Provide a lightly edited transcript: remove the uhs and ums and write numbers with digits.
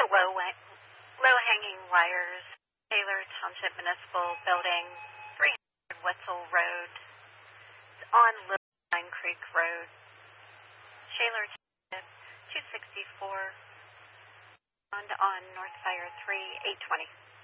low-hanging wires, Taylor Township Municipal Building, 300 Wetzel Road, on Little Pine Creek Road, Shaler Township, 264, on North Fire 3, 820.